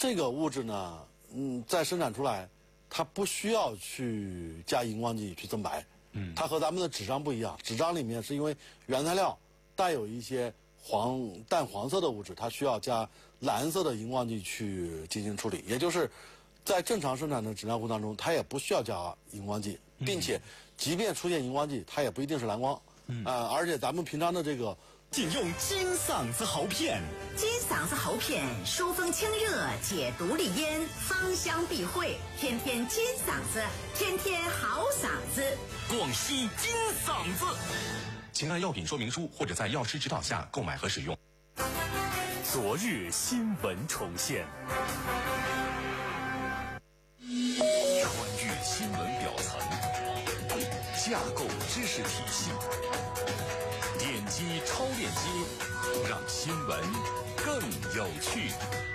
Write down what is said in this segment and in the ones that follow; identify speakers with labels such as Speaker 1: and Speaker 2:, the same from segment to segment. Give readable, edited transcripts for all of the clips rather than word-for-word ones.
Speaker 1: 这个物质呢，在生产出来，它不需要去加荧光剂去增白。它和咱们的纸张不一样，纸张里面是因为原材料带有一些淡黄色的物质，它需要加蓝色的荧光剂去进行处理。也就是在正常生产的纸尿裤当中，它也不需要加荧光剂，并且即便出现荧光剂，它也不一定是蓝光。而且咱们平常的这个。
Speaker 2: 仅用金嗓子喉片，
Speaker 3: 金嗓子喉片疏风清热，解毒利咽，芳香避秽，天天金嗓子，天天好嗓子。
Speaker 2: 广西金嗓子。请按药品说明书或者在药师指导下购买和使用。昨日新闻重现，穿越新闻表层，架构知识体系。点击超链接，让新闻更有趣。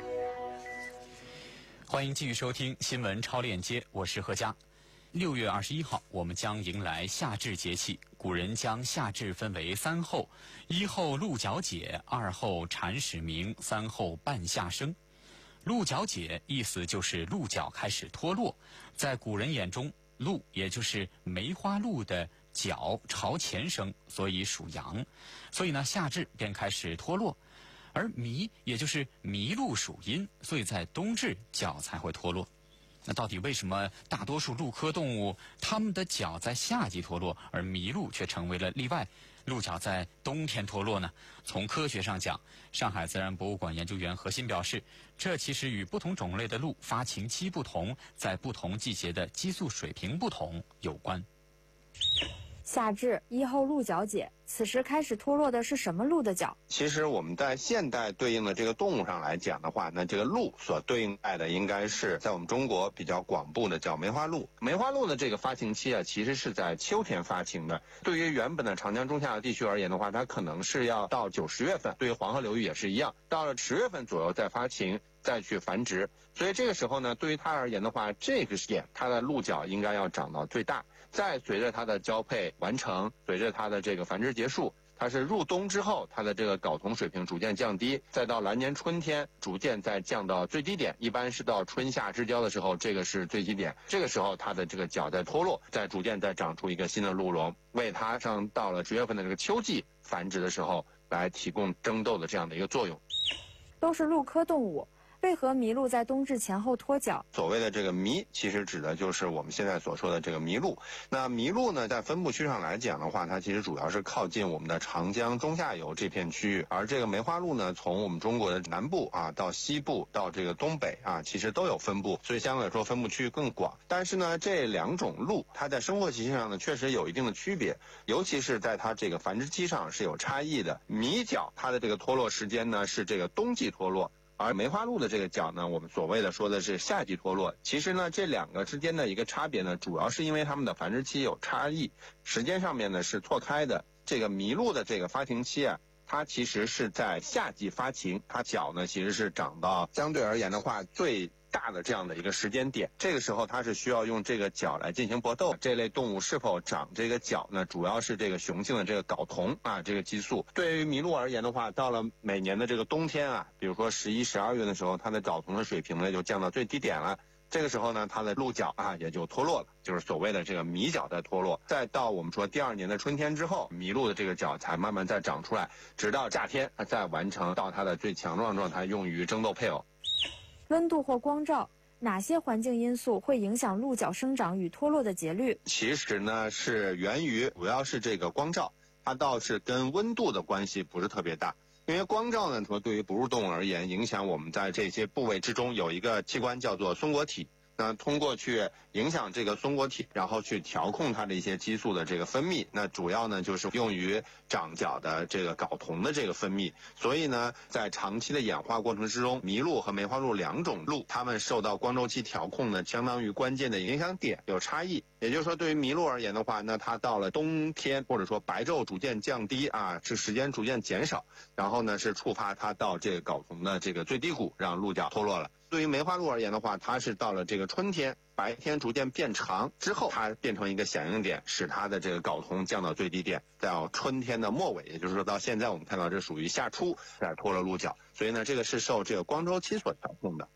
Speaker 4: 欢迎继续收听新闻超链接，我是何佳。6月21号，我们将迎来夏至节气。古人将夏至分为3候：1候鹿角解，2候蝉始鸣，3候半夏生。鹿角解意思就是鹿角开始脱落，在古人眼中，鹿也就是梅花鹿的角朝前生，所以属阳，所以呢夏至便开始脱落。而麋也就是麋鹿属阴，所以在冬至角才会脱落。那到底为什么大多数鹿科动物它们的角在夏季脱落，而麋鹿却成为了例外，鹿角在冬天脱落呢？从科学上讲，上海自然博物馆研究员何鑫表示，这其实与不同种类的鹿发情期不同，在不同季节的激素水平不同有关。
Speaker 5: 夏至1候鹿角解，此时开始脱落的是什么鹿的角？
Speaker 6: 其实我们在现代对应的这个动物上来讲的话，那这个鹿所对应的应该是在我们中国比较广布的叫梅花鹿。梅花鹿的这个发情期啊，其实是在秋天发情的。对于原本的长江中下游地区而言的话，它可能是要到9、10月份，对于黄河流域也是一样，到了10月份左右再发情，再去繁殖。所以这个时候呢，对于它而言的话，这个点它的鹿角应该要长到最大。再随着它的交配完成，随着它的这个繁殖结束，它是入冬之后，它的这个睾酮水平逐渐降低，再到来年春天逐渐再降到最低点，一般是到春夏之交的时候，这个是最低点。这个时候它的这个角在脱落，再逐渐再长出一个新的鹿茸，为它上到了10月份的这个秋季繁殖的时候来提供争斗的这样的一个作用。
Speaker 5: 都是鹿科动物，为何麋鹿在冬至前后脱角？
Speaker 6: 所谓的这个麋，其实指的就是我们现在所说的这个麋鹿。那麋鹿呢，在分布区上来讲的话，它其实主要是靠近我们的长江中下游这片区域，而这个梅花鹿呢，从我们中国的南部啊到西部到这个东北啊，其实都有分布，所以相对来说分布区域更广。但是呢，这2种鹿它在生活习性上呢，确实有一定的区别，尤其是在它这个繁殖期上是有差异的。麋角它的这个脱落时间呢是这个冬季脱落。而梅花鹿的这个角呢，我们所谓的说的是夏季脱落。其实呢，这2个之间的一个差别呢，主要是因为它们的繁殖期有差异，时间上面呢是错开的。这个麋鹿的这个发情期啊，它其实是在夏季发情，它角呢其实是长到相对而言的话最大的这样的一个时间点，这个时候它是需要用这个角来进行搏斗。这类动物是否长这个角呢，主要是这个雄性的这个睾酮啊，这个激素。对于麋鹿而言的话，到了每年的这个冬天啊，比如说11、12月的时候，它的睾酮的水平呢就降到最低点了。这个时候呢，它的鹿角啊也就脱落了，就是所谓的这个麋角在脱落。再到我们说第2年的春天之后，麋鹿的这个角才慢慢再长出来，直到夏天再完成到它的最强壮状态，用于争斗配偶。
Speaker 5: 温度或光照，哪些环境因素会影响鹿角生长与脱落的节律？
Speaker 6: 其实呢，是源于主要是这个光照，它倒是跟温度的关系不是特别大。因为光照呢，说对于哺乳动物而言，影响我们在这些部位之中有一个器官叫做松果体。那通过去影响这个松果体，然后去调控它的一些激素的这个分泌，那主要呢就是用于长角的这个睾酮的这个分泌。所以呢，在长期的演化过程之中，麋鹿和梅花鹿2种鹿，它们受到光周期调控呢，相当于关键的影响点有差异。也就是说，对于麋鹿而言的话，那它到了冬天或者说白昼逐渐降低啊，是时间逐渐减少，然后呢是触发它到这个睾酮的这个最低谷，让鹿角脱落了。对于梅花鹿而言的话，它是到了这个春天，白天逐渐变长之后，它变成一个响应点，使它的这个睾酮降到最低点，到春天的末尾，也就是说到现在我们看到这属于夏初才脱了鹿角，所以呢，这个是受这个光周期所调控的。